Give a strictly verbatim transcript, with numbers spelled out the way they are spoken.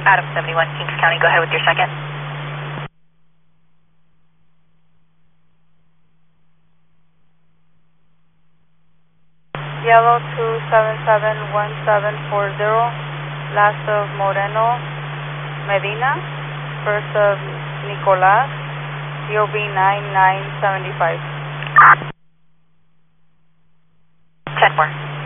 Adam seventy-one, Kings County, go ahead with your second. Yellow two seven seven one seven four zero, last of Moreno Medina, first of Nicolas, C O B nine nine seven five. ten four.